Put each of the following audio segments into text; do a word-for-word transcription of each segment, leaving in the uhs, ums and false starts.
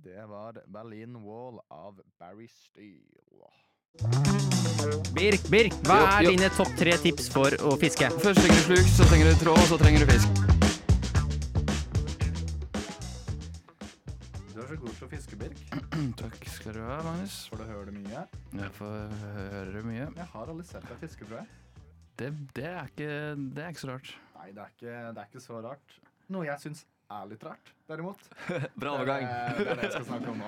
Det var Berlin Wall av Barry Steele. Birk, Birk, hva Jo, er jo. dine topp tre tips for å fiske? Først trenger du sluk, så trenger du tråd, og så trenger du fisk. Du er så god til å fiske, Birk. Takk skal du ha, Magnus. Får du høre det mye? Jeg får høre mye. Jeg har aldri sett deg fiske, tror jeg. Det, det, er ikke, det er ikke så rart. Nei, det er ikke, det er ikke så rart. Noe jeg syns er litt rart, derimot. Bra overgang. Det, er- det er det jeg skal snakke om nå.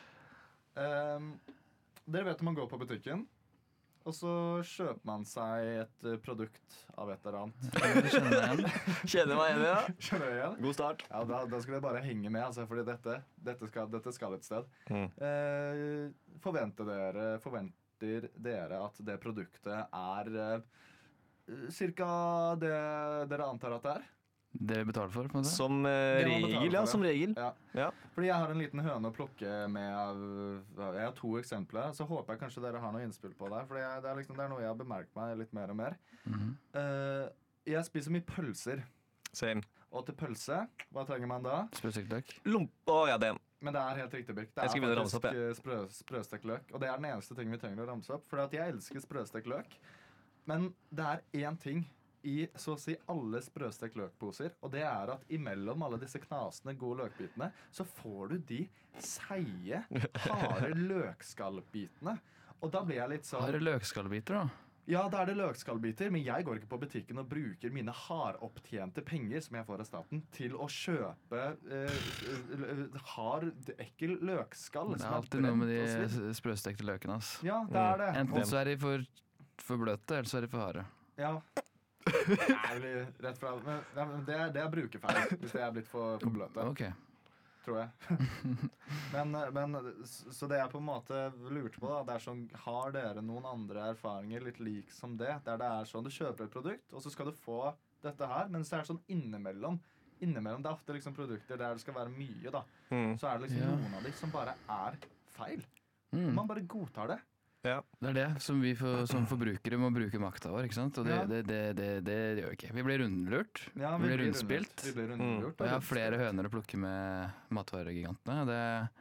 Um, dere vet om man går på butikken, og så kjøper man seg et eh, produkt av et eller annet. Jeg skjønner deg igjen. Kjenner meg igjen, ja. Skjønner dere igjen? God start. Ja, da, da skal dere bare henge med, altså, fordi dette, dette, skal, dette skal et sted. Mm. Eh, forventer, dere, forventer dere at det produktet er eh, cirka det dere antar at det er? Det vi betaler for, på en måte. Som eh, Det må man betale regel, ja. for, Som regel. Ja. Ja. Fordi jeg har en liten høne å plukke med av, Jeg har to eksempler, så håper jeg kanskje dere har noe innspill på det. For det er, liksom, det er noe jeg har bemerket meg litt mer og mer. Mhm. Eh, jeg spiser mye pølser. Same. Og til pølse, hva trenger man da? Sprøstekt løk. Lomp Å ja, det. Men det er helt riktig, Birk. Det Jeg er skal begynne å ramse faktisk opp, eh, sprø, sprøstekt løk. Og det er den eneste tingen vi trenger å ramse opp. For jeg elsker sprøstekt løk. Men det er én ting i så å si alle sprøstekt løkposer, og det er at imellom alle disse knasende gode løkbitene, så får du de seige, harde løkskallbitene. Og da blir jeg litt sånn Har du løkskallbiter, da? Ja, da er det løkskallbiter, men jeg går ikke på butikken og bruker mine hardopptjente penger som jeg får av staten, til å kjøpe eh, eh, hard, ekkel løkskall. Det som er alltid noe med brent og svidd. de sprøstekte løkene, ass. Ja, det er det. Enten så er de for, for bløte, eller så er de for harde. Ja. Nei, blir rett fra, men, ja, men det, er- det er brukerfeil hvis det er blitt for, for bløte, Ok. tror jeg. men, men, s- så det jeg på en måte lurte på, da, det er sånn, har dere noen andre erfaringer litt lik som det? Der det er sånn, du kjøper et produkt, og så skal du få dette her, men så er det sånn innimellom. Innimellom, det er ofte liksom produkter der det skal være mye, da. Mm. Så er det liksom Ja. noen av de som bare er feil. Mm. Man bare godtar det. Ja. Det er det som vi for, som forbrukere må bruke makta vår, ikke sant? Og det, Ja. det, det, det, det gjør vi ikke. Vi blir rundlurt. Ja, Vi blir rundspilt. rundlurt. Vi blir Mm. rundlurt. Og jeg har flere høner å plukke med matvaregigantene. og Det,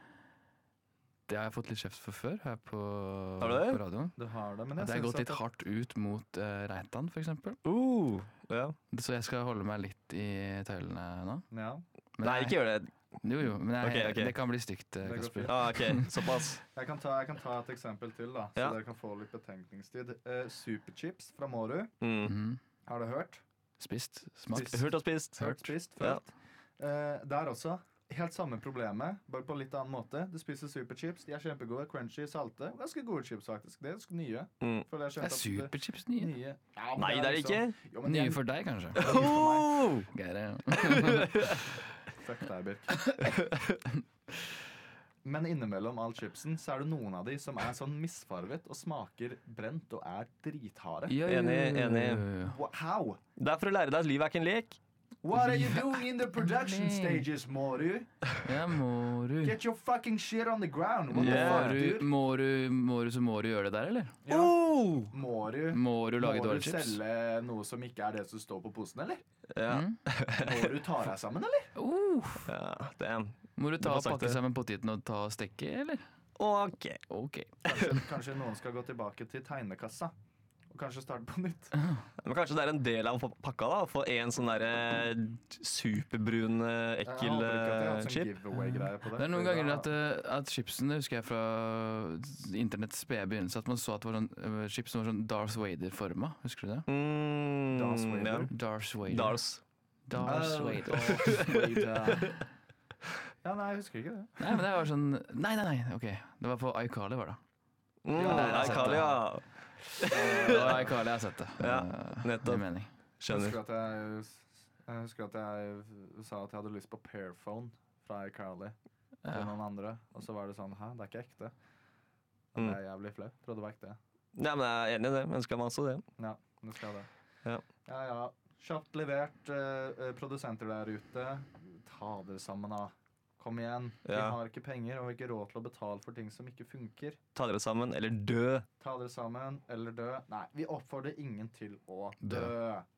det har jeg fått litt kjeft for før her på, Har du det? på radioen. Du har det, men At jeg jeg har synes gått at litt hardt ut mot uh, Reitan, for eksempel. Uh, ja. Så jeg skal holde meg litt i tøylene nå. det, ja. Men Nei, jeg- ikke gjør det. Jo, jo, men jeg, Ok, ok. det kan bli stygt, eh, Det går Kasper. fint. Ah, ok, såpass. Jeg kan, ta, jeg kan ta et eksempel til, da, så Ja. dere kan få litt betenkningstid. Eh, Superchips fra Mårud. Mm. Mhm. Har du hørt? Spist, smakt. Spist. Hørt og spist. Hørt, spist, Ja. følt. Eh, der også. Helt samme problemet, bare på litt annen måte. Du spiser superchips. De er kjempegode. Crunchy, salte. Ganske gode chips, faktisk. Det er ganske nye. Mm. Føler jeg Det er skjønte at superchips nye. nye. Ja, men Nei, det er det liksom- ikke. Jo, men de er- Nye for deg, kanskje. Oh! Geir. Fuck deg, Birk. Men innimellom all chipsen så er det noen av de som er sånn misfarvet og smaker brent og er dritharde. Ja, ja, Enig, ja, enig. ja, ja. Wha- How? Det er for å lære deg at livet er ikke en lek. What are you doing in the production stages, Mårud? Ja, må du Get your fucking shit on the ground. What Yeah. the Må fuck, du, dude? må du, må du, så må du gjøre det der, eller? Ja. Oh! Må du, Må du lage må du dårlige chips? selge noe som ikke er det som står på posen, eller? Ja. Mm? Må du ta deg sammen, eller? Uh, Ja, damn. må du Du ta får og sagt pakke det. sammen poteten og ta og stekke, eller? Ok. Ok. Kanskje, kanskje noen skal gå tilbake til tegnekassa og kanskje starte på nytt. Men kanskje det er en del av pakka da å få en sånn derre superbrun, eh, Jeg ekkel håper ikke at jeg har eh, hatt sånn chip. giveaway-greie på det. Det er noen fordi ganger da- at, eh, at chipsen, det husker jeg fra internetts spede begynnelse, at man så at det var sånn eh, chips som var sånn Darth Vader-forma. Husker du det? Mm, Darth Vader? Ja. Darth Vader. Dars. Darth Oh, Vader. Darth Vader. Ja, nei, jeg husker ikke det. Nei, men det var sånn Nei, nei, nei. Ok. Det var på iCarly, var det. Mm, Ja, det har jeg sett Icalia. Det var iCarly jeg har sett det. Ja, Eh, nettopp. i mening. Jeg Skjønner. husker at jeg, jeg husker at jeg sa at jeg hadde lyst på Pearphone fra iCarly til Ja. noen andre, og så var det sånn hæ, det er ikke ekte. Og Mm. det er jævlig flau. Trodde det var ekte. Ja, men jeg er enig i det. Ønsker meg også det. Ja, nå skal jeg det. Ja. ja. ja. Kjapt levert. eh, eh, produsenter der ute, ta dere sammen, da. Kom igjen. Vi Ja. har ikke penger og ikke råd til å betale for ting som ikke funker. Ta dere sammen, eller dø. Ta dere sammen eller dø. Nei, vi oppfordrer ingen til å dø. Dø.